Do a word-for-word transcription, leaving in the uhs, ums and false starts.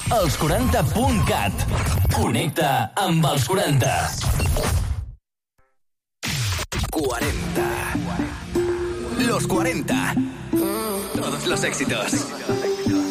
els quaranta punt cat. Connecta amb els quaranta. cuarenta. Los cuarenta. Todos los éxitos.